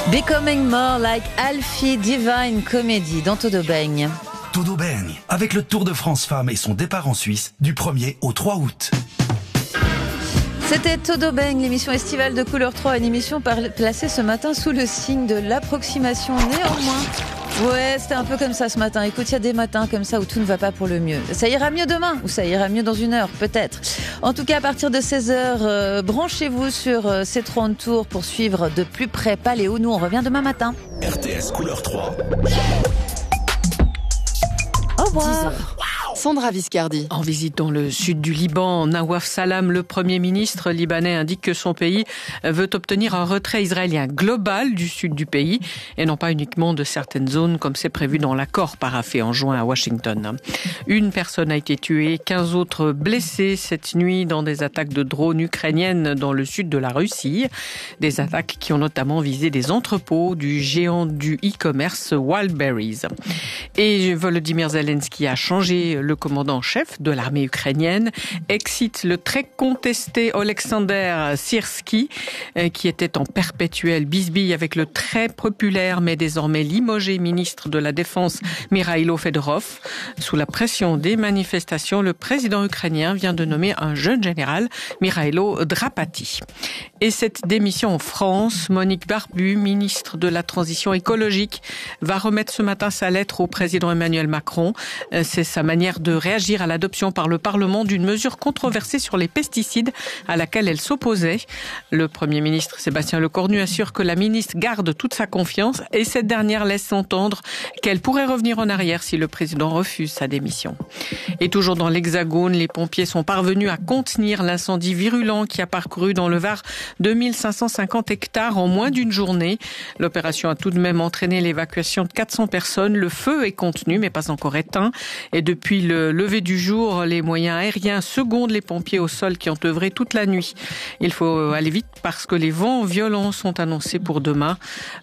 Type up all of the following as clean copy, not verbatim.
Becoming More Like Alfie Divine Comedy dans Todo Baigne. Todo Baigne, avec le Tour de France Femmes et son départ en Suisse du 1er au 3 août. C'était Todo Baigne, l'émission estivale de Couleur 3, une émission placée ce matin sous le signe de l'approximation. Néanmoins, ouais, c'était un peu comme ça ce matin. Écoute, il y a des matins comme ça où tout ne va pas pour le mieux. Ça ira mieux demain ou ça ira mieux dans une heure, peut-être. En tout cas, à partir de 16h, branchez-vous sur C30 Tour pour suivre de plus près Paléo. Nous, on revient demain matin. RTS Couleur 3. Au revoir. Sandra Viscardi. En visite dans le sud du Liban, Nawaf Salam, le Premier ministre libanais, indique que son pays veut obtenir un retrait israélien global du sud du pays et non pas uniquement de certaines zones comme c'est prévu dans l'accord paraphé en juin à Washington. Une personne a été tuée, 15 autres blessés cette nuit dans des attaques de drones ukrainiennes dans le sud de la Russie. Des attaques qui ont notamment visé des entrepôts du géant du e-commerce Wildberries. Et Volodymyr Zelensky a changé le commandant en chef de l'armée ukrainienne, excite le très contesté Oleksandr Syrski, qui était en perpétuelle bisbille avec le très populaire mais désormais limogé ministre de la Défense Mikhailo Fedorov. Sous la pression des manifestations, le président ukrainien vient de nommer un jeune général, Mikhailo Drapati. Et cette démission en France, Monique Barbu, ministre de la Transition écologique, va remettre ce matin sa lettre au président Emmanuel Macron. C'est sa manière de réagir à l'adoption par le Parlement d'une mesure controversée sur les pesticides à laquelle elle s'opposait. Le Premier ministre Sébastien Lecornu assure que la ministre garde toute sa confiance et cette dernière laisse entendre qu'elle pourrait revenir en arrière si le président refuse sa démission. Et toujours dans l'Hexagone, les pompiers sont parvenus à contenir l'incendie virulent qui a parcouru dans le Var 2550 hectares en moins d'une journée. L'opération a tout de même entraîné l'évacuation de 400 personnes. Le feu est contenu mais pas encore éteint. Et depuis le lever du jour, les moyens aériens secondent les pompiers au sol qui ont œuvré toute la nuit. Il faut aller vite parce que les vents violents sont annoncés pour demain.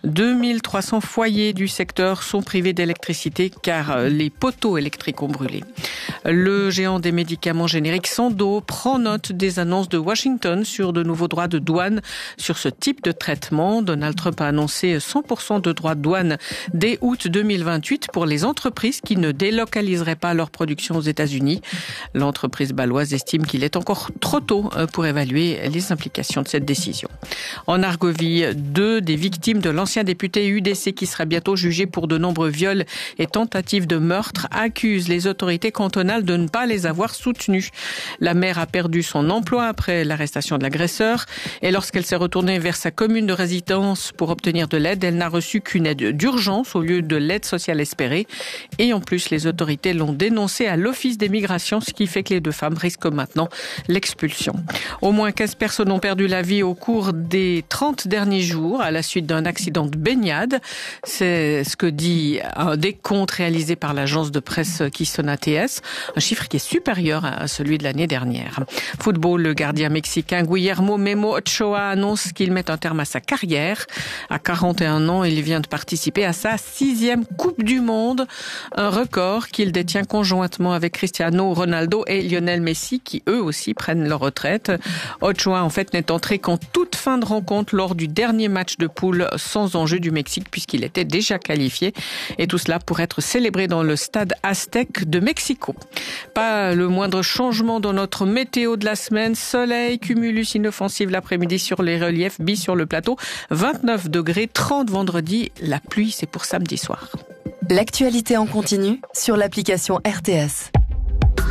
2300 foyers du secteur sont privés d'électricité car les poteaux électriques ont brûlé. Le géant des médicaments génériques Sandoz prend note des annonces de Washington sur de nouveaux droits de douane sur ce type de traitement. Donald Trump a annoncé 100% de droits de douane dès août 2028 pour les entreprises qui ne délocaliseraient pas leur production aux États-Unis. L'entreprise bâloise estime qu'il est encore trop tôt pour évaluer les implications de cette décision. En Argovie, 2 des victimes de l'ancien député UDC qui sera bientôt jugé pour de nombreux viols et tentatives de meurtre accusent les autorités cantonales de ne pas les avoir soutenus. La mère a perdu son emploi après l'arrestation de l'agresseur et lorsqu'elle s'est retournée vers sa commune de résidence pour obtenir de l'aide, elle n'a reçu qu'une aide d'urgence au lieu de l'aide sociale espérée. Et en plus, les autorités l'ont dénoncé à l'Office des migrations, ce qui fait que les 2 femmes risquent maintenant l'expulsion. Au moins 15 personnes ont perdu la vie au cours des 30 derniers jours à la suite d'un accident de baignade. C'est ce que dit un décompte réalisé par l'agence de presse Keystone ATS, un chiffre qui est supérieur à celui de l'année dernière. Football, le gardien mexicain Guillermo Memo Ochoa annonce qu'il met un terme à sa carrière. À 41 ans, il vient de participer à sa 6e Coupe du Monde, un record qu'il détient conjointement avec Cristiano Ronaldo et Lionel Messi qui eux aussi prennent leur retraite. Ochoa en fait n'est entré qu'en toute fin de rencontre lors du dernier match de poule sans enjeu du Mexique puisqu'il était déjà qualifié et tout cela pour être célébré dans le stade Aztec de Mexico. Pas le moindre changement dans notre météo de la semaine. Soleil, cumulus inoffensif l'après-midi sur les reliefs, bis sur le plateau, 29 degrés, 30 vendredi. La pluie, c'est pour samedi soir. L'actualité en continu sur l'application RTS.